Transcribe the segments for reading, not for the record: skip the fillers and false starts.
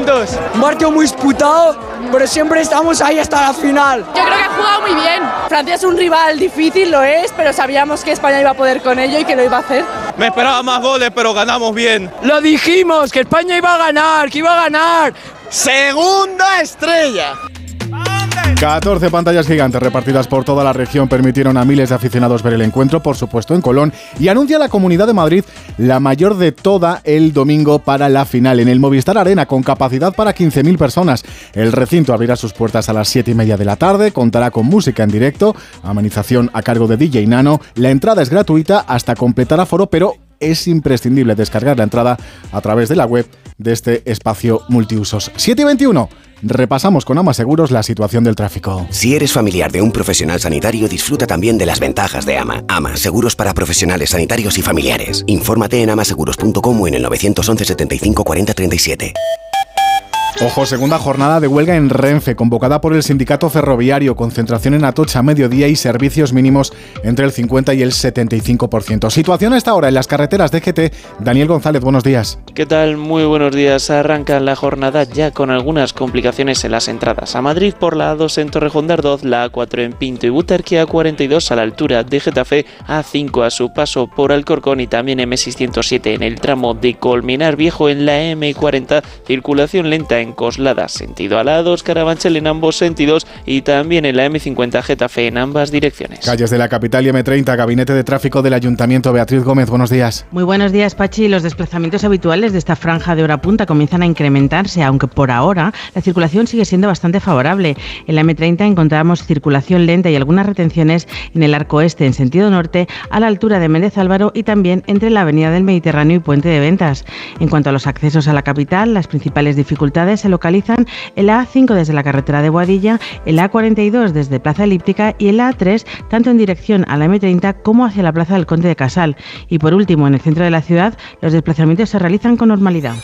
puntos. Un partido muy disputado, pero siempre estamos ahí hasta la final. Yo creo que ha jugado muy bien. Francia es un rival difícil, lo es, pero sabíamos que España iba a poder con ello y que lo iba a hacer. Me esperaba más goles, pero ganamos bien. Lo dijimos, que España iba a ganar, que iba a ganar. ¡Segunda estrella! 14 pantallas gigantes repartidas por toda la región permitieron a miles de aficionados ver el encuentro, por supuesto en Colón, y anuncia la Comunidad de Madrid la mayor de toda el domingo para la final en el Movistar Arena, con capacidad para 15.000 personas. El recinto abrirá sus puertas a las 7:30 de la tarde, contará con música en directo, amenización a cargo de DJ Nano. La entrada es gratuita hasta completar aforo, pero es imprescindible descargar la entrada a través de la web de este espacio multiusos. 7:21. Repasamos con AMA Seguros la situación del tráfico. Si eres familiar de un profesional sanitario, disfruta también de las ventajas de AMA. AMA, seguros para profesionales sanitarios y familiares. Infórmate en amaseguros.com o en el 911 75 40 37. Ojo, segunda jornada de huelga en Renfe, convocada por el sindicato ferroviario, concentración en Atocha a mediodía y servicios mínimos entre el 50 y el 75%. Situación a esta hora en las carreteras de GT. Daniel González, buenos días. ¿Qué tal? Muy buenos días. Arranca la jornada ya con algunas complicaciones en las entradas a Madrid por la A2 en Torrejón de Ardoz, la A4 en Pinto y Butarque, A42 a la altura de Getafe, A5 a su paso por Alcorcón y también M607 en el tramo de Colmenar Viejo. En la M40, circulación lenta en Coslada, sentido a la A2, Carabanchel en ambos sentidos y también en la M50 Getafe en ambas direcciones. Calles de la capital y M30, Gabinete de Tráfico del Ayuntamiento. Beatriz Gómez, buenos días. Muy buenos días, Pachi. Los desplazamientos habituales de esta franja de hora punta comienzan a incrementarse, aunque por ahora la circulación sigue siendo bastante favorable. En la M30 encontramos circulación lenta y algunas retenciones en el arco este en sentido norte, a la altura de Méndez Álvaro y también entre la Avenida del Mediterráneo y Puente de Ventas. En cuanto a los accesos a la capital, las principales dificultades se localizan en la A5 desde la carretera de Boadilla, en la A42 desde Plaza Elíptica y en la A3 tanto en dirección a la M30 como hacia la Plaza del Conde de Casal. Y por último, en el centro de la ciudad, los desplazamientos se realizan con normalidad.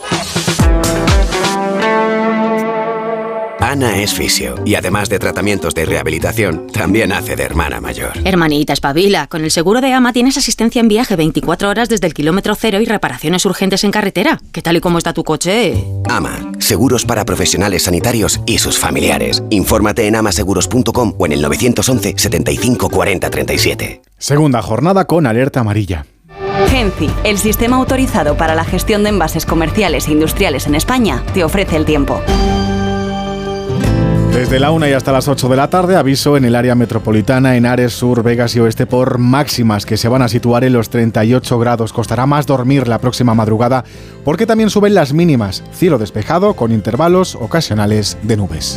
Ana es fisio y además de tratamientos de rehabilitación, también hace de hermana mayor. Hermanita, espabila. Con el seguro de AMA tienes asistencia en viaje 24 horas desde el kilómetro cero y reparaciones urgentes en carretera. ¿Qué tal y cómo está tu coche? AMA, seguros para profesionales sanitarios y sus familiares. Infórmate en amaseguros.com o en el 911 75 40 37. Segunda jornada con alerta amarilla. Genci, el sistema autorizado para la gestión de envases comerciales e industriales en España, te ofrece el tiempo. Desde la 1 y hasta las 8 de la tarde, aviso en el área metropolitana, en Ares, Sur, Vegas y Oeste por máximas que se van a situar en los 38 grados. Costará más dormir la próxima madrugada porque también suben las mínimas. Cielo despejado con intervalos ocasionales de nubes.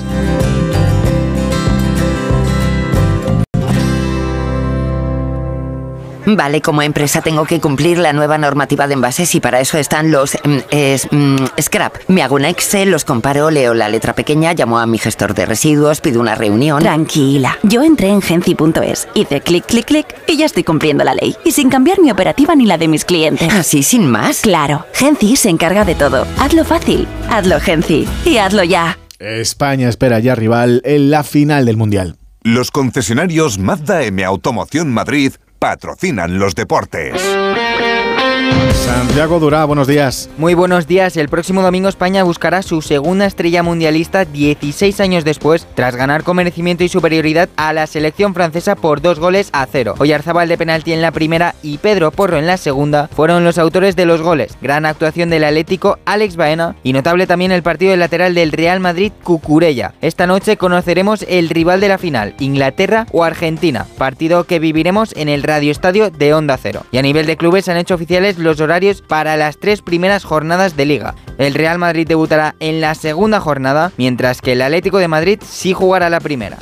Vale, como empresa tengo que cumplir la nueva normativa de envases y para eso están los scrap. Me hago un Excel, los comparo, leo la letra pequeña, llamo a mi gestor de residuos, pido una reunión. Tranquila, yo entré en Genci.es, hice clic, clic, clic y ya estoy cumpliendo la ley. Y sin cambiar mi operativa ni la de mis clientes. ¿Así sin más? Claro, Genci se encarga de todo. Hazlo fácil, hazlo Genci y hazlo ya. España espera ya rival en la final del Mundial. Los concesionarios Mazda M Automoción Madrid patrocinan los deportes. Santiago Durá, buenos días. Muy buenos días. El próximo domingo España buscará su segunda estrella mundialista 16 años después, tras ganar con merecimiento y superioridad a la selección francesa por 2-0. Oyarzábal de penalti en la primera y Pedro Porro en la segunda fueron los autores de los goles. Gran actuación del Atlético, Alex Baena, y notable también el partido del lateral del Real Madrid, Cucurella. Esta noche conoceremos el rival de la final, Inglaterra o Argentina, partido que viviremos en el radioestadio de Onda Cero. Y a nivel de clubes se han hecho oficiales los horarios para las 3 primeras jornadas de Liga. El Real Madrid debutará en la segunda jornada, mientras que el Atlético de Madrid sí jugará la primera.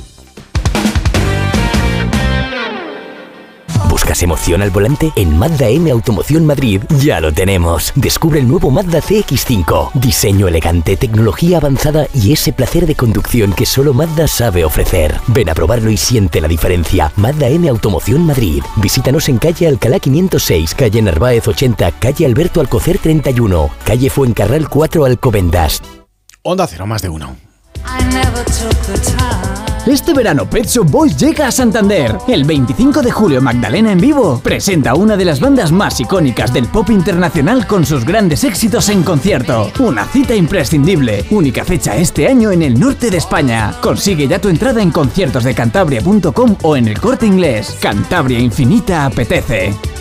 ¿Buscas emoción al volante? En Mazda M Automoción Madrid ya lo tenemos. Descubre el nuevo Mazda CX-5. Diseño elegante, tecnología avanzada y ese placer de conducción que solo Mazda sabe ofrecer. Ven a probarlo y siente la diferencia. Mazda M Automoción Madrid. Visítanos en calle Alcalá 506, calle Narváez 80, calle Alberto Alcocer 31, calle Fuencarral 4 Alcobendas. Onda Cero, más de uno. Este verano Pet Shop Boys llega a Santander. El 25 de julio Magdalena en vivo presenta una de las bandas más icónicas del pop internacional con sus grandes éxitos en concierto. Una cita imprescindible, única fecha este año en el norte de España. Consigue ya tu entrada en conciertosdecantabria.com o en El Corte Inglés. Cantabria Infinita apetece.